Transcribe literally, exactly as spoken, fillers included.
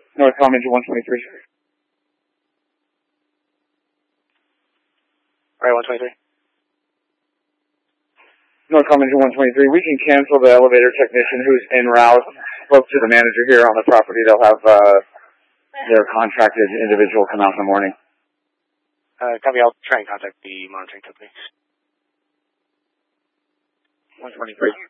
North Comm Engine one twenty-three. Alright, one twenty-three. North Comm Engine one twenty-three. We can cancel the elevator technician who's en route. Spoke to the manager here on the property. They'll have uh, their contracted individual come out in the morning. Uh, copy, I'll try and contact the monitoring company. one twenty-three.